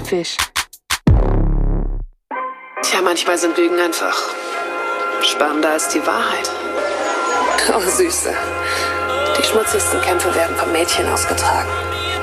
Fisch. Tja, manchmal sind Lügen einfach spannender als die Wahrheit. Oh, Süße. Die schmutzigsten Kämpfe werden vom Mädchen ausgetragen.